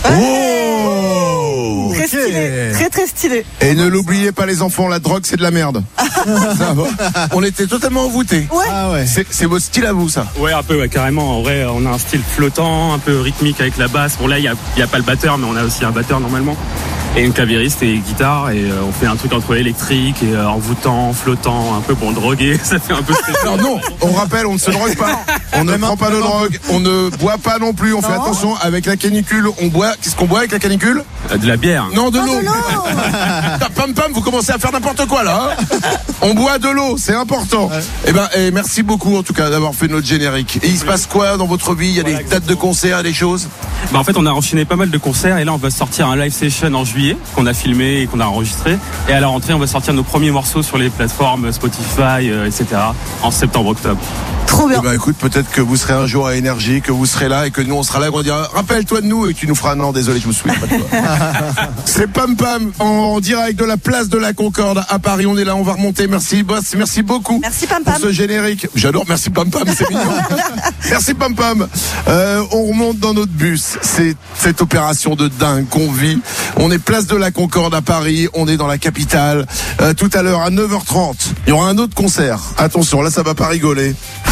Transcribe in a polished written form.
Oh, Très stylé, très stylé. Et ne l'oubliez pas les enfants, la drogue c'est de la merde. Ça va. On était totalement envoûtés. Ouais. Ah ouais. C'est votre style à vous ça? Ouais, un peu, ouais, carrément. En vrai, on a un style flottant, un peu rythmique avec la basse. Bon, là, il y a pas le batteur, mais on a aussi un batteur normalement. Et une clavieriste et guitare. Et on fait un truc entre électrique et envoûtant, flottant, un peu bon, drogué. Ça fait un peu Non, non, on rappelle, on ne se drogue pas. On ne prend pas de drogue. On ne boit pas non plus. On fait attention avec la canicule. On boit. Qu'est-ce qu'on boit avec la canicule? de la bière. Non, de l'eau. de l'eau. Pam pam, vous commencez à faire n'importe quoi là. Hein. On boit de l'eau, c'est important. Et merci beaucoup en tout cas d'avoir fait notre générique. Et il se passe quoi dans votre vie? Il y a des dates de concerts, des choses? Bah, en fait, on a enchaîné pas mal de concerts et là, on va sortir un live session en juillet qu'on a filmé et qu'on a enregistré. Et à la rentrée, on va sortir nos premiers morceaux sur les plateformes Spotify, etc. en septembre-octobre. Trop bien. Eh ben, écoute, peut-être que vous serez un jour à Énergie, que vous serez là et que nous on sera là et qu'on dira rappelle-toi de nous et tu nous feras non désolé je me souviens pas de toi. C'est Pam Pam en direct de la place de la Concorde à Paris. On est là, on va remonter. Merci boss, merci beaucoup. Merci Pam Pam. Pour ce générique. J'adore, merci Pam Pam, c'est mignon. Merci Pam Pam. On remonte dans notre bus. C'est cette opération de dingue qu'on vit. On est place de la Concorde à Paris. On est dans la capitale. Tout à l'heure à 9h30, il y aura un autre concert. Attention, là ça va pas rigoler.